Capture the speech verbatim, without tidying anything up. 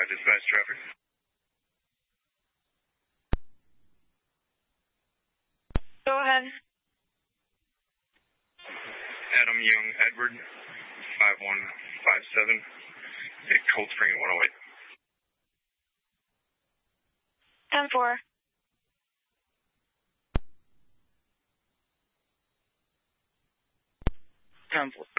dispatch traffic. Go ahead. Adam Young Edward, five one five seven, at Cold Spring one oh eight. ten four. ten four.